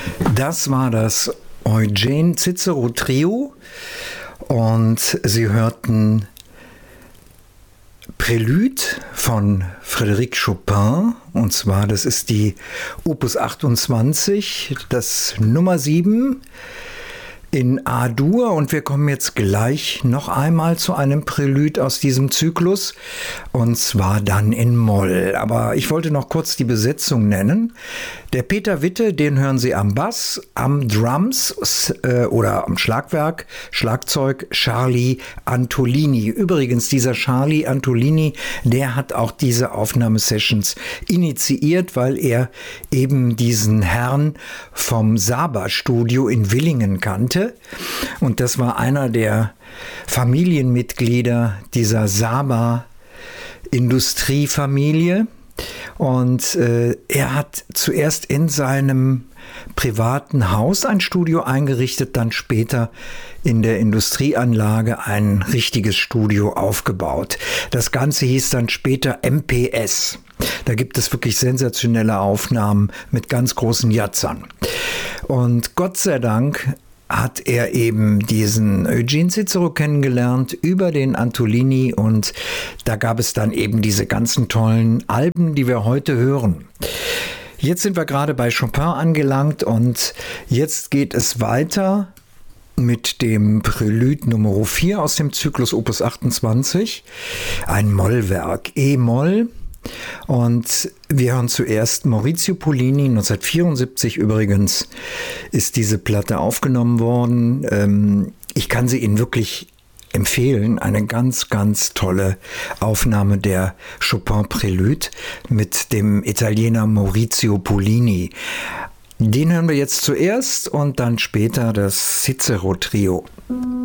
Das war das Eugen Cicero Trio und Sie hörten Prélude von Frédéric Chopin, und zwar das ist die Opus 28, das Nummer 7 in A-Dur, und wir kommen jetzt gleich noch einmal zu einem Prälude aus diesem Zyklus, und zwar dann in Moll. Aber ich wollte noch kurz die Besetzung nennen. Der Peter Witte, den hören Sie am Bass, am Drums oder am Schlagwerk, Schlagzeug Charlie Antolini. Übrigens, dieser Charlie Antolini, der hat auch diese Aufnahmesessions initiiert, weil er eben diesen Herrn vom Saba-Studio in Willingen kannte. Und das war einer der Familienmitglieder dieser Saba-Industriefamilie. Und er hat zuerst in seinem privaten Haus ein Studio eingerichtet, dann später in der Industrieanlage ein richtiges Studio aufgebaut. Das Ganze hieß dann später MPS. Da gibt es wirklich sensationelle Aufnahmen mit ganz großen Jazzern. Und Gott sei Dank hat er eben diesen Eugen Cicero kennengelernt über den Antolini, und da gab es dann eben diese ganzen tollen Alben, die wir heute hören. Jetzt sind wir gerade bei Chopin angelangt und jetzt geht es weiter mit dem Prälude Nummer 4 aus dem Zyklus Opus 28, ein Mollwerk, E-Moll. Und wir hören zuerst Maurizio Pollini, 1974 übrigens ist diese Platte aufgenommen worden. Ich kann sie Ihnen wirklich empfehlen, eine ganz, ganz tolle Aufnahme der Chopin-Prälude mit dem Italiener Maurizio Pollini. Den hören wir jetzt zuerst und dann später das Cicero-Trio.